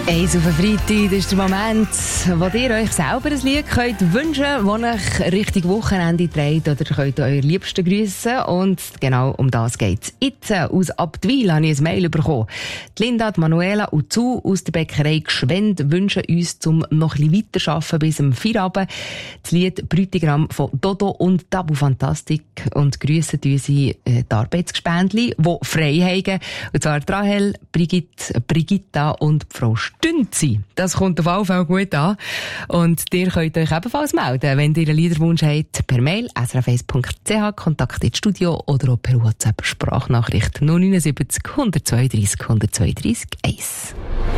Eins auf den Freitag, das ist der Moment, wo ihr euch selber ein Lied könnt wünschen könnt, das euch Richtung Wochenende trägt, oder könnt euer Liebsten grüssen. Und genau um das geht's. Jetzt aus Abtwil habe ich ein Mail bekommen. Die Linda, die Manuela und Zu aus der Bäckerei Gschwend wünschen uns, zum noch ein bisschen weiterarbeiten bis zum Feierabend, das Lied «Brütigramm» von Dodo und Tabu Fantastik, und grüssen unsere die Arbeitsgespendli, die frei haben. Und zwar Rahel, Brigitte, Brigitta und Frau Stünzi. Das kommt auf jeden Fall gut an. Und ihr könnt euch ebenfalls melden, wenn ihr einen Liederwunsch habt, per Mail srf1.ch, Kontakt ins Studio oder auch per WhatsApp Sprachnachricht 079 132 132 1.